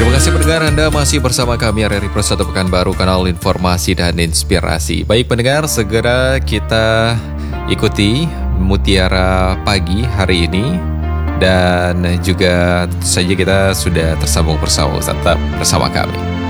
Terima kasih pendengar, Anda masih bersama kami RRI Pro 1 Pekanbaru, kanal informasi dan inspirasi. Baik pendengar, segera kita ikuti Mutiara Pagi hari ini. Dan juga tentu saja kita sudah tersambung bersama, tetap bersama kami.